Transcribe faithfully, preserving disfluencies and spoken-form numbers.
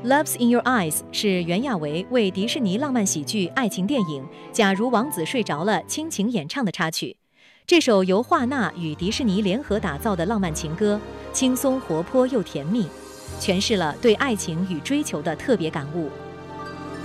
Love's in Your Eyes 是袁娅维为迪士尼浪漫喜剧爱情电影《假如王子睡着了》倾情演唱的插曲。这首由华纳与迪士尼联合打造的浪漫情歌，轻松活泼又甜蜜，诠释了对爱情与追求的特别感悟。